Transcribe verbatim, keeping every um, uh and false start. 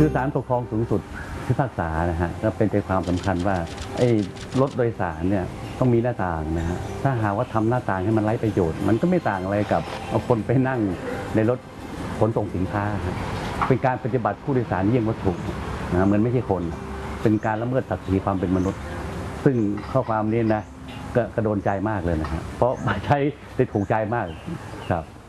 คือศาลปกครองสูงสุดพิพากษานะฮะก็เป็นใจความสำคัญว่าไอ้รถโดยสารเนี่ยต้องมีหน้าต่างนะฮะถ้าหากว่าทำหน้าต่างให้มันไร้ประโยชน์มันก็ไม่ต่างอะไรกับเอาคนไปนั่งในรถขนส่งสินค้าครับเป็นการปฏิบัติผู้โดยสารเยี่ยงวัตถุนะมันไม่ใช่คนเป็นการละเมิดศักดิ์ศรีความเป็นมนุษย์ซึ่งข้อความนี้นะก็กระโดนใจมากเลยนะฮะเพราะใช้ได้ถูกใจมากครับ